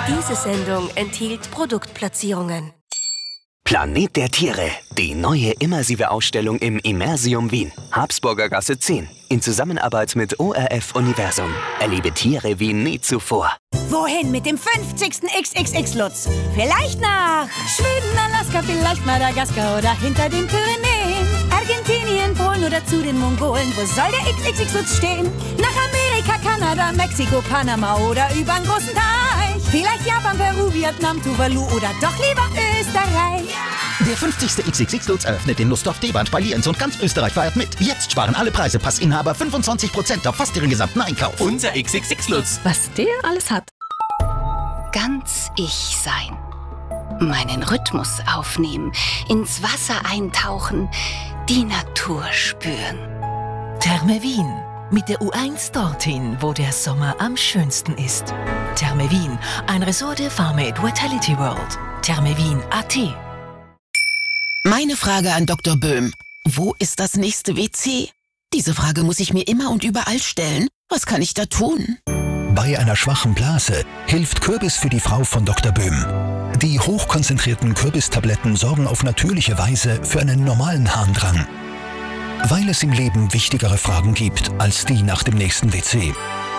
Diese Sendung enthielt Produktplatzierungen. Planet der Tiere, die neue immersive Ausstellung im Immersium Wien, Habsburger Gasse 10, in Zusammenarbeit mit ORF Universum. Erlebe Tiere wie nie zuvor. Wohin mit dem 50. XXX-Lutz? Vielleicht nach Schweden, Alaska, vielleicht Madagaskar oder hinter den Pyrenäen. Argentinien, Polen oder zu den Mongolen. Wo soll der XXX-Lutz stehen? Nach Amerika, Kanada, Mexiko, Panama oder übern großen Teich. Vielleicht Japan, Peru, Vietnam, Tuvalu oder doch lieber Österreich. Der 50. XXX-Lutz eröffnet in Lustdorf, Deband, bei Lienz und ganz Österreich feiert mit. Jetzt sparen alle Preisepassinhaber 25% auf fast ihren gesamten Einkauf. Unser XXX-Lutz. Was der alles hat. Ganz ich sein. Meinen Rhythmus aufnehmen, ins Wasser eintauchen, die Natur spüren. Therme Wien. Mit der U1 dorthin, wo der Sommer am schönsten ist. Therme Wien, ein Resort der Farmate Vitality World. Thermewien.at. Meine Frage an Dr. Böhm. Wo ist das nächste WC? Diese Frage muss ich mir immer und überall stellen. Was kann ich da tun? Bei einer schwachen Blase hilft Kürbis für die Frau von Dr. Böhm. Die hochkonzentrierten Kürbistabletten sorgen auf natürliche Weise für einen normalen Harndrang. Weil es im Leben wichtigere Fragen gibt als die nach dem nächsten WC.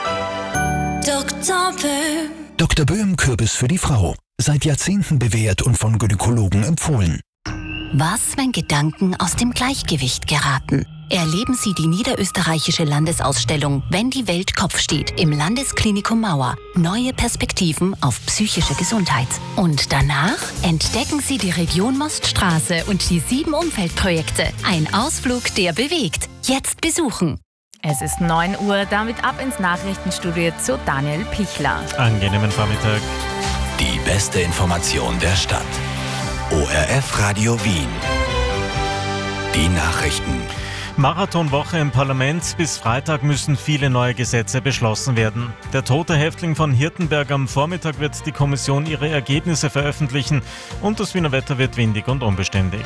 Dr. Böhm. Dr. Böhm Kürbis für die Frau. Seit Jahrzehnten bewährt und von Gynäkologen empfohlen. Was, wenn Gedanken aus dem Gleichgewicht geraten? Erleben Sie die niederösterreichische Landesausstellung Wenn die Welt Kopf steht im Landesklinikum Mauer. Neue Perspektiven auf psychische Gesundheit. Und danach entdecken Sie die Region Moststraße und die 7 Umweltprojekte. Ein Ausflug, der bewegt. Jetzt besuchen. Es ist 9 Uhr, damit ab ins Nachrichtenstudio zu Daniel Pichler. Angenehmen Vormittag. Die beste Information der Stadt. ORF Radio Wien. Die Nachrichten. Marathonwoche im Parlament. Bis Freitag müssen viele neue Gesetze beschlossen werden. Der tote Häftling von Hirtenberg am Vormittag wird die Kommission ihre Ergebnisse veröffentlichen und das Wiener Wetter wird windig und unbeständig.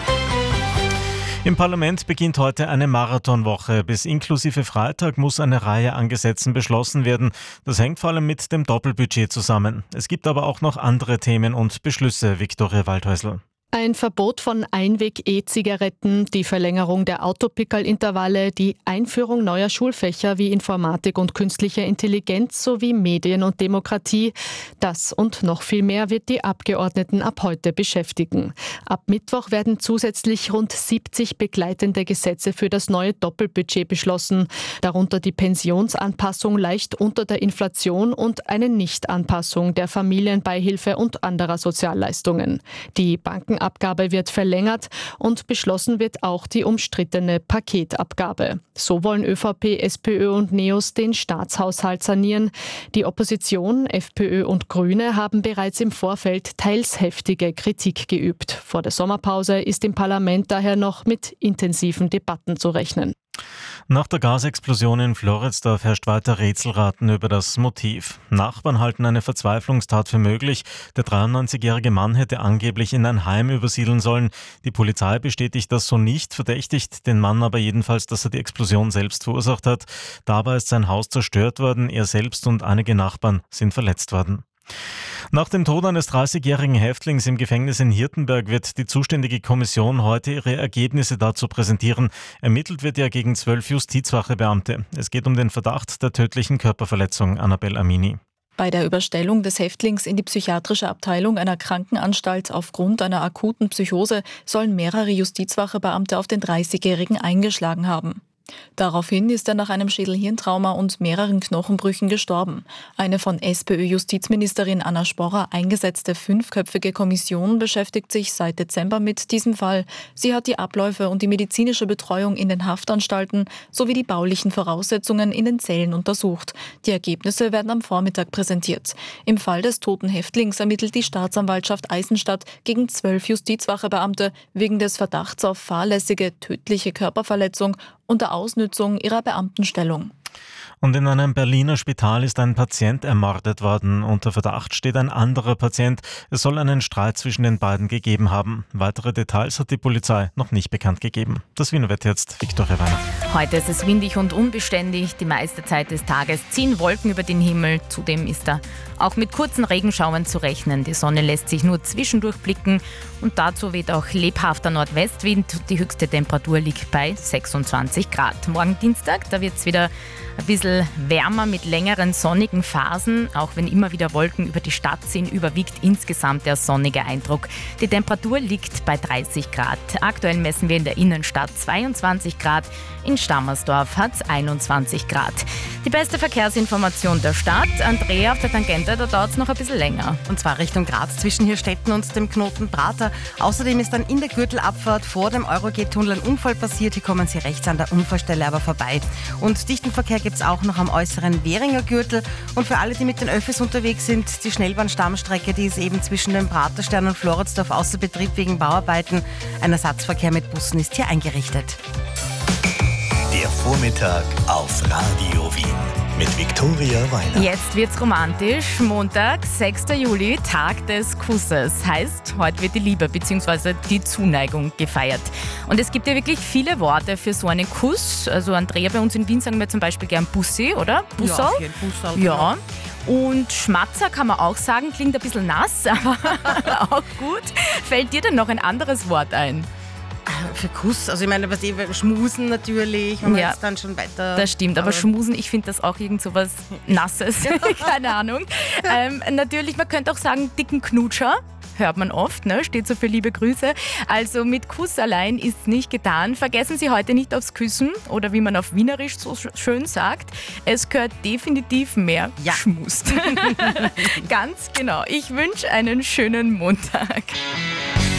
Im Parlament beginnt heute eine Marathonwoche. Bis inklusive Freitag muss eine Reihe an Gesetzen beschlossen werden. Das hängt vor allem mit dem Doppelbudget zusammen. Es gibt aber auch noch andere Themen und Beschlüsse, Viktoria Waldhäusl. Ein Verbot von Einweg-E-Zigaretten, die Verlängerung der Autopickerl-Intervalle, die Einführung neuer Schulfächer wie Informatik und künstliche Intelligenz sowie Medien und Demokratie. Das und noch viel mehr wird die Abgeordneten ab heute beschäftigen. Ab Mittwoch werden zusätzlich rund 70 begleitende Gesetze für das neue Doppelbudget beschlossen, darunter die Pensionsanpassung leicht unter der Inflation und eine Nichtanpassung der Familienbeihilfe und anderer Sozialleistungen. Die Bankenabgabe wird verlängert und beschlossen wird auch die umstrittene Paketabgabe. So wollen ÖVP, SPÖ und NEOS den Staatshaushalt sanieren. Die Opposition, FPÖ und Grüne haben bereits im Vorfeld teils heftige Kritik geübt. Vor der Sommerpause ist im Parlament daher noch mit intensiven Debatten zu rechnen. Nach der Gasexplosion in Floridsdorf herrscht weiter Rätselraten über das Motiv. Nachbarn halten eine Verzweiflungstat für möglich. Der 93-jährige Mann hätte angeblich in ein Heim übersiedeln sollen. Die Polizei bestätigt das so nicht, verdächtigt den Mann aber jedenfalls, dass er die Explosion selbst verursacht hat. Dabei ist sein Haus zerstört worden, er selbst und einige Nachbarn sind verletzt worden. Nach dem Tod eines 30-jährigen Häftlings im Gefängnis in Hirtenberg wird die zuständige Kommission heute ihre Ergebnisse dazu präsentieren. Ermittelt wird ja gegen 12 Justizwachebeamte. Es geht um den Verdacht der tödlichen Körperverletzung. Annabel Amini. Bei der Überstellung des Häftlings in die psychiatrische Abteilung einer Krankenanstalt aufgrund einer akuten Psychose sollen mehrere Justizwachebeamte auf den 30-Jährigen eingeschlagen haben. Daraufhin ist er nach einem Schädelhirntrauma und mehreren Knochenbrüchen gestorben. Eine von SPÖ-Justizministerin Anna Sporrer eingesetzte 5-köpfige Kommission beschäftigt sich seit Dezember mit diesem Fall. Sie hat die Abläufe und die medizinische Betreuung in den Haftanstalten sowie die baulichen Voraussetzungen in den Zellen untersucht. Die Ergebnisse werden am Vormittag präsentiert. Im Fall des toten Häftlings ermittelt die Staatsanwaltschaft Eisenstadt gegen 12 Justizwachebeamte wegen des Verdachts auf fahrlässige, tödliche Körperverletzung unter Ausnützung ihrer Beamtenstellung. Und in einem Berliner Spital ist ein Patient ermordet worden. Unter Verdacht steht ein anderer Patient. Es soll einen Streit zwischen den beiden gegeben haben. Weitere Details hat die Polizei noch nicht bekannt gegeben. Das Wiener Wetter jetzt, Viktoria Weiner. Heute ist es windig und unbeständig. Die meiste Zeit des Tages ziehen Wolken über den Himmel. Zudem ist da auch mit kurzen Regenschauern zu rechnen. Die Sonne lässt sich nur zwischendurch blicken. Und dazu weht auch lebhafter Nordwestwind. Die höchste Temperatur liegt bei 26 Grad. Morgen Dienstag, da wird es wieder ein bisschen wärmer mit längeren sonnigen Phasen. Auch wenn immer wieder Wolken über die Stadt ziehen, überwiegt insgesamt der sonnige Eindruck. Die Temperatur liegt bei 30 Grad. Aktuell messen wir in der Innenstadt 22 Grad. In Stammersdorf hat es 21 Grad. Die beste Verkehrsinformation der Stadt. Andrea, auf der Tangente, da dauert es noch ein bisschen länger. Und zwar Richtung Graz zwischen Hirstetten und dem Knoten Prater. Außerdem ist dann in der Gürtelabfahrt vor dem Eurogate-Tunnel ein Unfall passiert. Hier kommen Sie rechts an der Unfallstelle aber vorbei. Und dichten Verkehr gibt es auch noch am äußeren Währinger Gürtel. Und für alle, die mit den Öffis unterwegs sind, die Schnellbahnstammstrecke, die ist eben zwischen dem Praterstern und Floridsdorf außer Betrieb wegen Bauarbeiten. Ein Ersatzverkehr mit Bussen ist hier eingerichtet. Der Vormittag auf Radio Wien mit Viktoria Weiner. Jetzt wird's romantisch. Montag, 6. Juli, Tag des Kusses. Heißt, heute wird die Liebe bzw. die Zuneigung gefeiert. Und es gibt ja wirklich viele Worte für so einen Kuss. Also Andrea, bei uns in Wien sagen wir zum Beispiel gern Bussi, oder? Bussal? Ja, Bussal. Ja. Und Schmatzer kann man auch sagen, klingt ein bisschen nass, aber auch gut. Fällt dir denn noch ein anderes Wort ein? Für Kuss, also ich meine, was Schmusen natürlich, wenn man jetzt dann schon weiter... Das stimmt, aber Schmusen, ich finde das auch irgend so was Nasses, keine Ahnung. Natürlich, man könnte auch sagen, dicken Knutscher. Hört man oft, ne? Steht so für liebe Grüße. Also mit Kuss allein ist nicht getan. Vergessen Sie heute nicht aufs Küssen oder wie man auf Wienerisch so schön sagt, es gehört definitiv mehr Schmust. Ganz genau. Ich wünsche einen schönen Montag.